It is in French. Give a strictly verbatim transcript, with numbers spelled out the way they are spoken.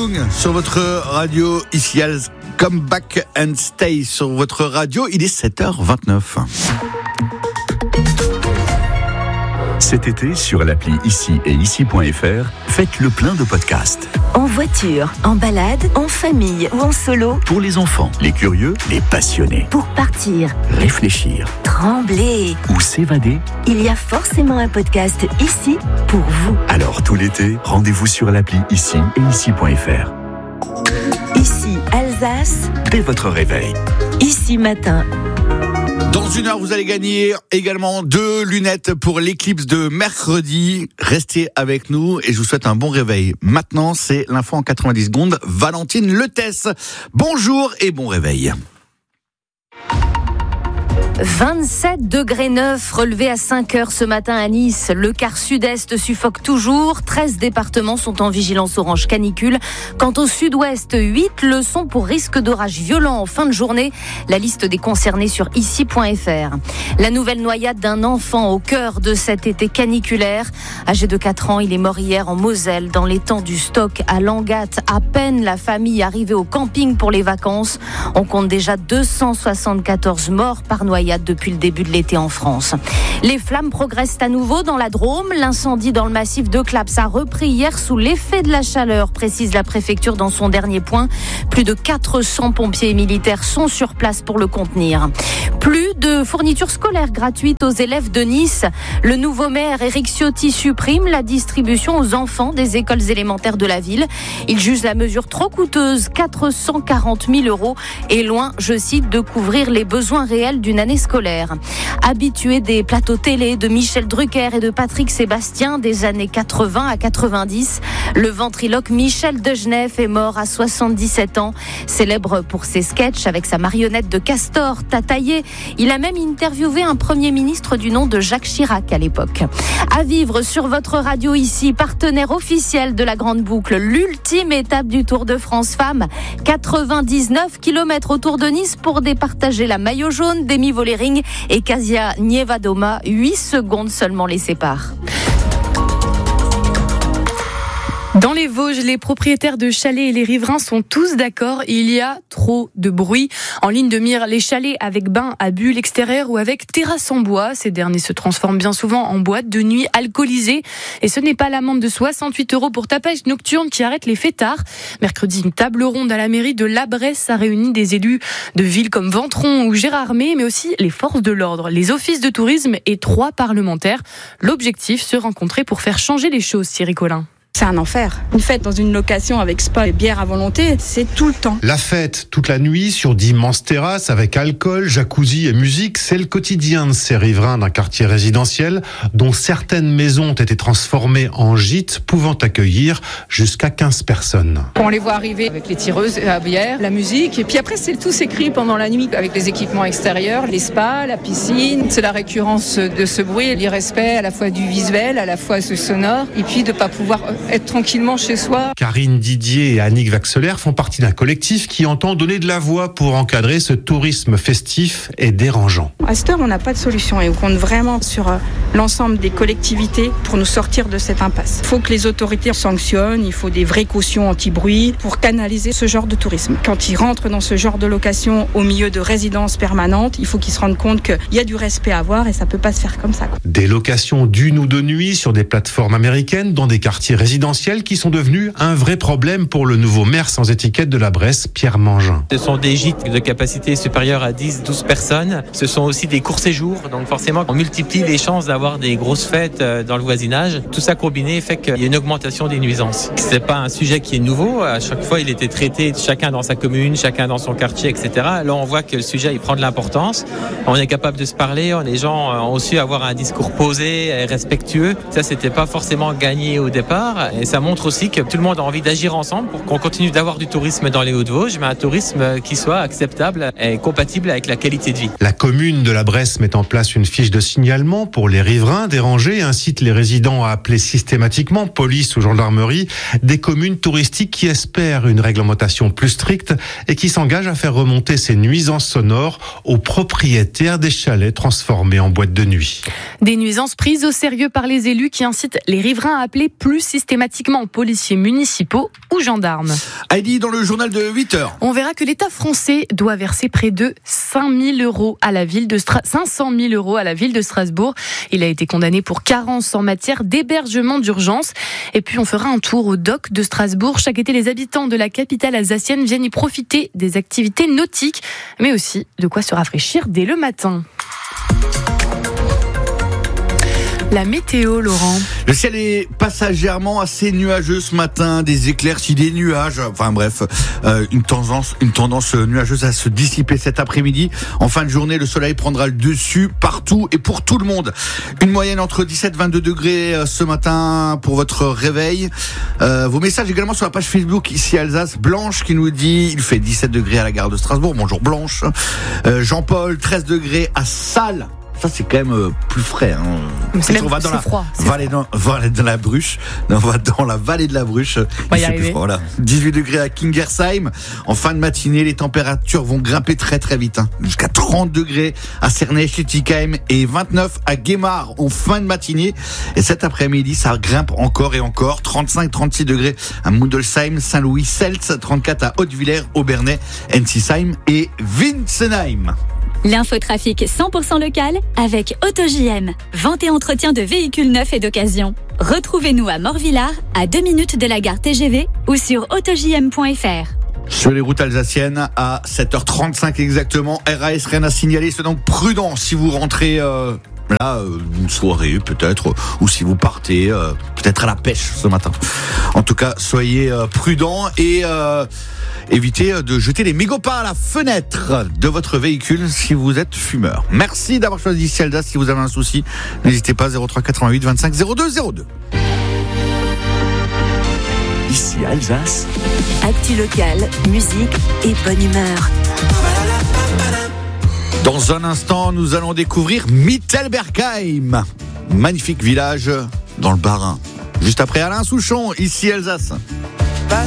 Young sur votre radio ici, Come Back and Stay sur votre radio. Il est sept heures vingt-neuf. Cet été, sur l'appli Ici et Ici point F R, faites le plein de podcasts. En voiture, en balade, en famille ou en solo. Pour les enfants, les curieux, les passionnés. Pour partir, réfléchir, trembler ou s'évader. Il y a forcément un podcast ici pour vous. Alors tout l'été, rendez-vous sur l'appli Ici et Ici point F R. Ici, Alsace. Dès votre réveil. Ici matin. Dans une heure, vous allez gagner également deux lunettes pour l'éclipse de mercredi. Restez avec nous et je vous souhaite un bon réveil. Maintenant, c'est l'info en quatre-vingt-dix secondes. Valentine Letès. Bonjour et bon réveil. vingt-sept degrés neuf relevés à cinq heures ce matin à Nice. Le quart sud-est suffoque toujours. treize départements sont en vigilance orange canicule. Quant au sud-ouest, huit le sont pour risque d'orage violent en fin de journée. La liste des concernés sur ici point F R. La nouvelle noyade d'un enfant au cœur de cet été caniculaire. Âgé de quatre ans, il est mort hier en Moselle, dans l'étang du Stock à Langat. À peine la famille arrivée au camping pour les vacances. On compte déjà deux cent soixante-quatorze morts par noyade depuis le début de l'été en France. Les flammes progressent à nouveau dans la Drôme. L'incendie dans le massif de Claps a repris hier sous l'effet de la chaleur, précise la préfecture dans son dernier point. Plus de quatre cents pompiers et militaires sont sur place pour le contenir. Plus de fournitures scolaires gratuites aux élèves de Nice. Le nouveau maire Éric Ciotti supprime la distribution aux enfants des écoles élémentaires de la ville. Il juge la mesure trop coûteuse, quatre cent quarante mille euros, et loin, je cite, de couvrir les besoins réels d'une année scolaire. Habitué des plateaux télé de Michel Drucker et de Patrick Sébastien des années quatre-vingts à quatre-vingt-dix, le ventriloque Michel Degenef est mort à soixante-dix-sept ans. Célèbre pour ses sketchs avec sa marionnette de castor tataillé, il a même interviewé un premier ministre du nom de Jacques Chirac à l'époque. À vivre sur votre radio ici, partenaire officiel de la Grande Boucle, l'ultime étape du Tour de France Femmes. quatre-vingt-dix-neuf kilomètres autour de Nice pour départager la maillot jaune d'Emi Vollering et Kasia Nievadoma. huit secondes seulement les séparent. Dans les Vosges, les propriétaires de chalets et les riverains sont tous d'accord. Il y a trop de bruit. En ligne de mire, les chalets avec bain à bulles extérieures ou avec terrasse en bois. Ces derniers se transforment bien souvent en boîtes de nuit alcoolisées. Et ce n'est pas l'amende de soixante-huit euros pour tapage nocturne qui arrête les fêtards. Mercredi, une table ronde à la mairie de La Bresse a réuni des élus de villes comme Ventron ou Gérardmer, mais aussi les forces de l'ordre, les offices de tourisme et trois parlementaires. L'objectif, se rencontrer pour faire changer les choses, Thierry Collin. C'est un enfer. Une fête dans une location avec spa et bière à volonté, c'est tout le temps. La fête toute la nuit sur d'immenses terrasses avec alcool, jacuzzi et musique, c'est le quotidien de ces riverains d'un quartier résidentiel dont certaines maisons ont été transformées en gîtes pouvant accueillir jusqu'à quinze personnes. On les voit arriver avec les tireuses à bière, la musique, et puis après c'est tout s'écrit pendant la nuit avec les équipements extérieurs, les spas, la piscine. C'est la récurrence de ce bruit, l'irrespect à la fois du visuel, à la fois ce sonore, et puis de ne pas pouvoir être tranquillement chez soi. Karine Didier et Annick Vaxelaire font partie d'un collectif qui entend donner de la voix pour encadrer ce tourisme festif et dérangeant. À cette heure, on n'a pas de solution et on compte vraiment sur l'ensemble des collectivités pour nous sortir de cette impasse. Il faut que les autorités sanctionnent, il faut des vraies cautions anti-bruit pour canaliser ce genre de tourisme. Quand ils rentrent dans ce genre de location au milieu de résidences permanentes, il faut qu'ils se rendent compte qu'il y a du respect à avoir et ça ne peut pas se faire comme ça. Des locations d'une ou deux nuits sur des plateformes américaines dans des quartiers résidentiels qui sont devenus un vrai problème pour le nouveau maire sans étiquette de la Bresse, Pierre Mangin. Ce sont des gîtes de capacité supérieure à dix à douze personnes. Ce sont aussi des courts séjours, donc forcément on multiplie les chances d'avoir des grosses fêtes dans le voisinage. Tout ça combiné fait qu'il y a une augmentation des nuisances. C'est pas un sujet qui est nouveau. À chaque fois, il était traité chacun dans sa commune, chacun dans son quartier, et cetera. Là, on voit que le sujet il prend de l'importance. On est capable de se parler. Les gens ont su avoir un discours posé et respectueux. Ça, c'était pas forcément gagné au départ. Et ça montre aussi que tout le monde a envie d'agir ensemble pour qu'on continue d'avoir du tourisme dans les Hauts-de-Vosges, mais un tourisme qui soit acceptable et compatible avec la qualité de vie. La commune de la Bresse met en place une fiche de signalement pour les riverains dérangés et incite les résidents à appeler systématiquement police ou gendarmerie. Des communes touristiques qui espèrent une réglementation plus stricte et qui s'engagent à faire remonter ces nuisances sonores aux propriétaires des chalets transformés en boîtes de nuit. Des nuisances prises au sérieux par les élus qui incitent les riverains à appeler plus systématiquement systématiquement policiers municipaux ou gendarmes. Heidi, dans le journal de huit heures. On verra que l'État français doit verser près de cinq mille euros à la ville de Stra- cinq cent mille euros à la ville de Strasbourg. Il a été condamné pour carence en matière d'hébergement d'urgence. Et puis on fera un tour au dock de Strasbourg. Chaque été, les habitants de la capitale alsacienne viennent y profiter des activités nautiques, mais aussi de quoi se rafraîchir dès le matin. La météo, Laurent. Le ciel est passagèrement assez nuageux ce matin, des éclaircies, des nuages, enfin bref, euh, une tendance, une tendance nuageuse à se dissiper cet après-midi. En fin de journée, le soleil prendra le dessus partout et pour tout le monde. Une moyenne entre dix-sept et vingt-deux degrés ce matin pour votre réveil. Euh, vos messages également sur la page Facebook ici Alsace. Blanche qui nous dit il fait dix-sept degrés à la gare de Strasbourg. Bonjour Blanche. Euh, Jean-Paul, treize degrés à Salles. Ça, c'est quand même euh, plus frais. Hein. C'est même, on va dans c'est la froid. C'est vallée, dans, vallée de la Bruche. On va dans la vallée de la Bruche. On va y c'est arriver. plus froid, voilà. dix-huit degrés à Kingersheim. En fin de matinée, les températures vont grimper très très vite. Hein. Jusqu'à trente degrés à Cernay-Schlittigheim et vingt-neuf à Guémar en fin de matinée. Et cet après-midi, ça grimpe encore et encore. trente-cinq trente-six degrés à Mundelsheim, Saint-Louis, Seltz. trente-quatre à Hautevillers, Aubernais, Ensisheim et Winsenheim. L'infotrafic cent pour cent local avec AutoJM. Vente et entretien de véhicules neufs et d'occasion. Retrouvez-nous à Morvillard, à deux minutes de la gare T G V ou sur auto j m point f r. Sur les routes alsaciennes, à sept heures trente-cinq exactement, R A S rien à signaler, c'est donc prudent si vous rentrez euh, là, euh, une soirée peut-être, ou si vous partez euh, peut-être à la pêche ce matin. En tout cas, soyez euh, prudents et euh, évitez de jeter les mégots à la fenêtre de votre véhicule si vous êtes fumeur. Merci d'avoir choisi ici Alsace. Si vous avez un souci, n'hésitez pas, zéro trois quatre-vingt-huit vingt-cinq zéro deux zéro deux. Ici Alsace. Actu locale, musique et bonne humeur. Dans un instant, nous allons découvrir Mittelbergheim, magnifique village dans le Bas-Rhin. Juste après Alain Souchon, ici Alsace.